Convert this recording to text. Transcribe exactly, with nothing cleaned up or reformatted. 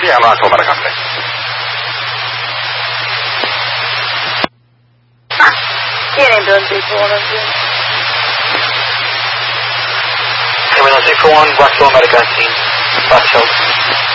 Chiama la Camera Caffè. Ah, tiene due telefono. Camera Telephone, quattro American Team. Faccio.